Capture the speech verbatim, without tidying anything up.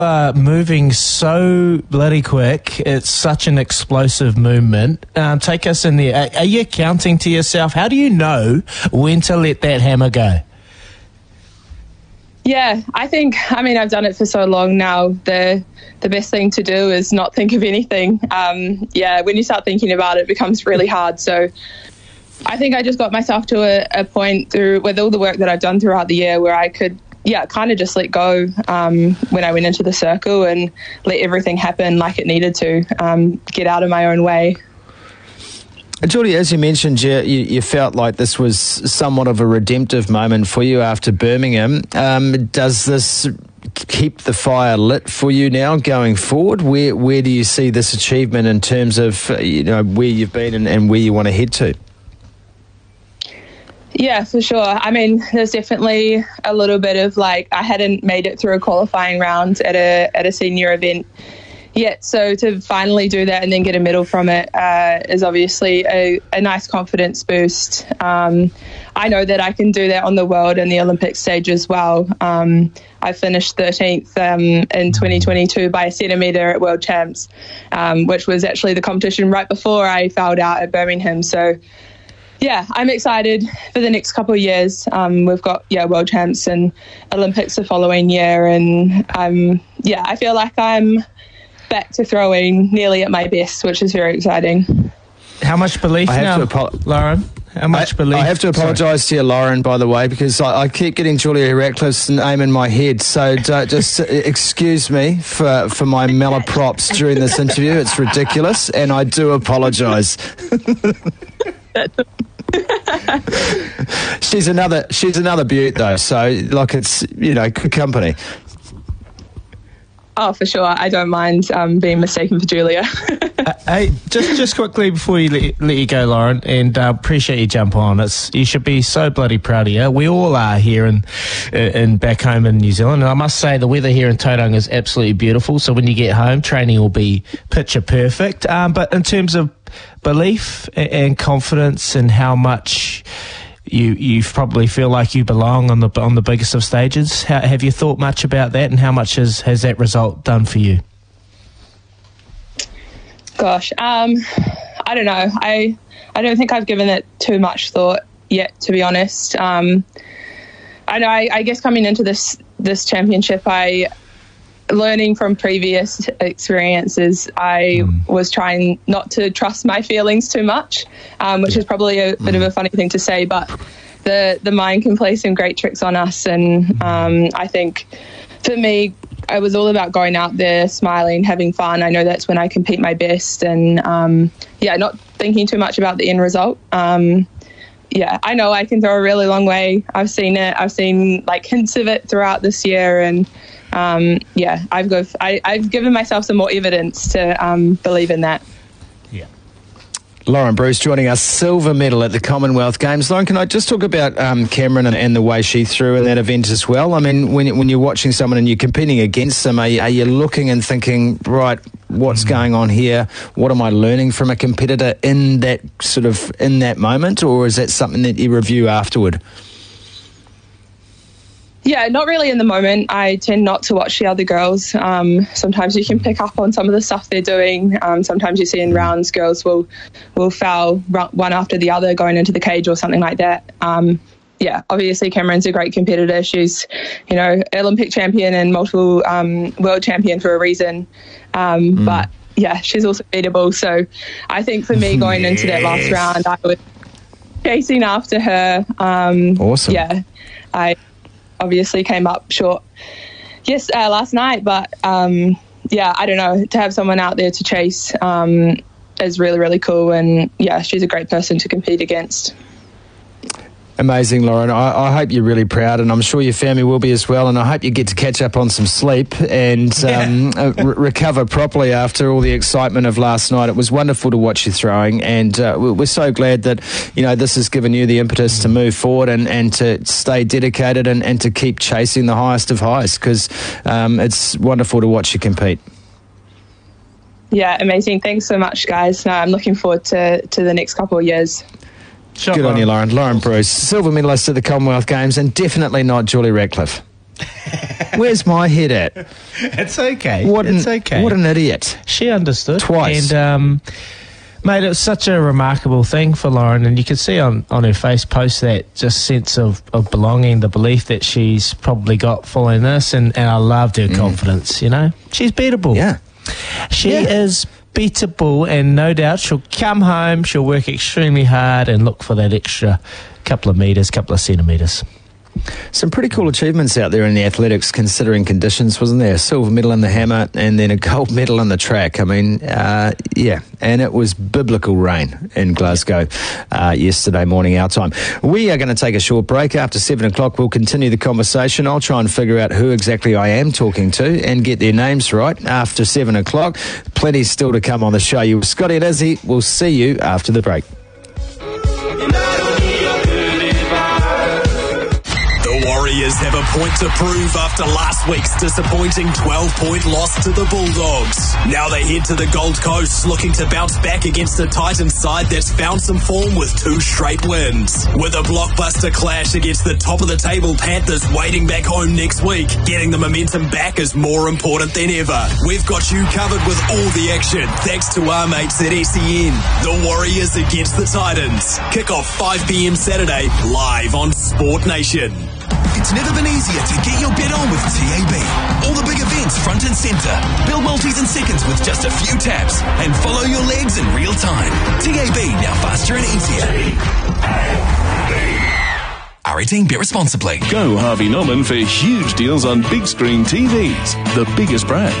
Uh, moving so bloody quick. It's such an explosive movement. Um, take us in there. Are, are you counting to yourself? How do you know when to let that hammer go? Yeah, I think, I mean, I've done it for so long now. The the best thing to do is not think of anything. Um, yeah, when you start thinking about it, it becomes really hard. So I think I just got myself to a, a point through with all the work that I've done throughout the year where I could yeah, kind of just let go um, when I went into the circle and let everything happen like it needed to, um, get out of my own way. Julie, as you mentioned, you, you felt like this was somewhat of a redemptive moment for you after Birmingham. Um, does this keep the fire lit for you now going forward? Where where do you see this achievement in terms of you know where you've been and, and where you want to head to? Yeah, for sure. I mean, there's definitely a little bit of like I hadn't made it through a qualifying round at a at a senior event yet. So to finally do that and then get a medal from it uh, is obviously a, a nice confidence boost. Um, I know that I can do that on the world and the Olympic stage as well. Um, I finished thirteenth um, in twenty twenty-two by a centimetre at World Champs, um, which was actually the competition right before I fouled out at Birmingham. So yeah, I'm excited for the next couple of years. Um, we've got, yeah, World Champs and Olympics the following year. And, um, yeah, I feel like I'm back to throwing nearly at my best, which is very exciting. How much belief I have now, to apo- Lauren? How much I, belief? I have to apologise to you, Lauren, by the way, because I, I keep getting Julia Ratcliffe's name in my head. So uh, just excuse me for, for my malaprops during this interview. It's ridiculous, and I do apologise. she's another she's another beaut though, so like it's you know good company. Oh, for sure. I don't mind um, being mistaken for Julia. uh, hey, just just quickly before you let, let you go, Lauren, and uh, appreciate you jump on. It's you should be so bloody proud of you. We all are here in in back home in New Zealand, and I must say the weather here in Tauranga is absolutely beautiful. So when you get home, training will be picture perfect. Um, but in terms of belief and confidence and how much you you probably feel like you belong on the on the biggest of stages. How, have you thought much about that, and how much has, has that result done for you? Gosh, um, I don't know. I I don't think I've given it too much thought yet, to be honest. Um, I know. I, I guess coming into this this championship, I. Learning from previous experiences, I mm. was trying not to trust my feelings too much, um, which is probably a mm. bit of a funny thing to say, but the, the mind can play some great tricks on us. And um, I think for me, it was all about going out there, smiling, having fun. I know that's when I compete my best. And um, yeah, not thinking too much about the end result. Um, yeah, I know I can throw a really long way. I've seen it. I've seen like hints of it throughout this year. And Um, yeah, I've got, I, I've given myself some more evidence to um, believe in that. Yeah. Lauren Bruce joining us, silver medal at the Commonwealth Games. Lauren, can I just talk about um, Cameron and, and the way she threw in that event as well? I mean, when when you're watching someone and you're competing against them, are you, are you looking and thinking, right, what's mm. going on here? What am I learning from a competitor in that sort of in that moment, or is that something that you review afterward? Yeah, not really in the moment. I tend not to watch the other girls. Um, sometimes you can pick up on some of the stuff they're doing. Um, sometimes you see in rounds girls will will foul one after the other going into the cage or something like that. Um, yeah, obviously Cameron's a great competitor. She's, you know, Olympic champion and multiple um, world champion for a reason. Um, mm. But yeah, she's also beatable. So I think for me going yes. into that last round, I was chasing after her. Um, awesome. Yeah, I. obviously came up short yes uh, last night, but um yeah I don't know, to have someone out there to chase um is really really cool, and yeah, she's a great person to compete against. Amazing, Lauren. I, I hope you're really proud, and I'm sure your family will be as well, and I hope you get to catch up on some sleep and um, yeah. re- recover properly after all the excitement of last night. It was wonderful to watch you throwing, and uh, we're so glad that, you know, this has given you the impetus to move forward and, and to stay dedicated and, and to keep chasing the highest of highs, because um, it's wonderful to watch you compete. Yeah, amazing. Thanks so much, guys. No, I'm looking forward to, to the next couple of years. Shot Good Lauren. on you, Lauren. Lauren Bruce, silver medalist at the Commonwealth Games, and definitely not Julie Ratcliffe. Where's my head at? It's okay. What it's an, okay. What an idiot. She understood. Twice. And, um, mate, it was such a remarkable thing for Lauren, and you can see on, on her face post that just sense of, of belonging, the belief that she's probably got following this, and, and I loved her mm. confidence, you know. She's beatable. Yeah. She yeah. is beatable, and no doubt she'll come home, she'll work extremely hard and look for that extra couple of metres, couple of centimetres. Some pretty cool achievements out there in the athletics, considering conditions, wasn't there? A silver medal in the hammer and then a gold medal in the track. I mean, uh, yeah, and it was biblical rain in Glasgow uh, yesterday morning, our time. We are going to take a short break. After seven o'clock, we'll continue the conversation. I'll try and figure out who exactly I am talking to and get their names right after seven o'clock. Plenty still to come on the show. You were Scotty and Izzy. We'll see you after the break. Warriors have a point to prove after last week's disappointing twelve-point loss to the Bulldogs. Now they head to the Gold Coast looking to bounce back against a Titans side that's found some form with two straight wins. With a blockbuster clash against the top-of-the-table Panthers waiting back home next week, getting the momentum back is more important than ever. We've got you covered with all the action thanks to our mates at S E N. The Warriors against the Titans. Kick off five p.m. Saturday, live on Sport Nation. It's never been easier to get your bet on with T A B. All the big events front and centre. Build multis in seconds with just a few taps and follow your legs in real time. T A B, now faster and easier. R eighteen, bet responsibly. Go Harvey Norman for huge deals on big screen T Vs. The biggest brand.